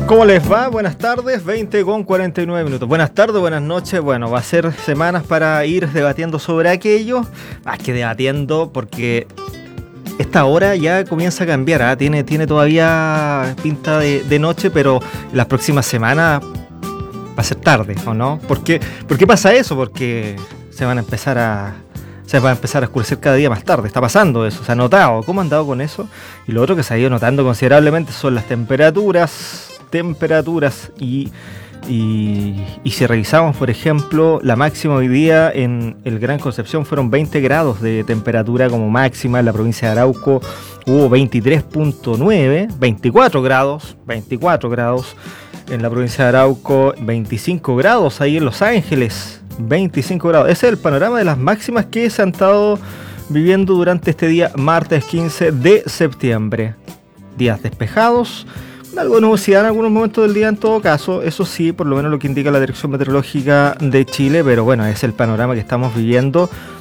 ¿Cómo les va? Buenas tardes, 20:49. Buenas tardes, buenas noches. Bueno, va a ser semanas para ir debatiendo sobre aquello. Más que debatiendo, porque esta hora ya comienza a cambiar, ¿eh? Tiene todavía pinta de noche, pero las próximas semanas va a ser tarde, ¿o no? ¿Por qué pasa eso? Porque se va a empezar a oscurecer cada día más tarde. Está pasando eso, se ha notado. ¿Cómo han dado con eso? Y lo otro que se ha ido notando considerablemente son las temperaturas y si revisamos, por ejemplo, la máxima hoy día en el Gran Concepción fueron 20 grados de temperatura como máxima. En la provincia de Arauco hubo 23.9, 24 grados en la provincia de Arauco, 25 grados ahí en Los Ángeles, 25 grados. Ese es el panorama de las máximas que se han estado viviendo durante este día martes 15 de septiembre. Días despejados, algo de nubosidad en algunos momentos del día en todo caso, eso sí, por lo menos lo que indica la Dirección Meteorológica de Chile, pero bueno, es el panorama que estamos viviendo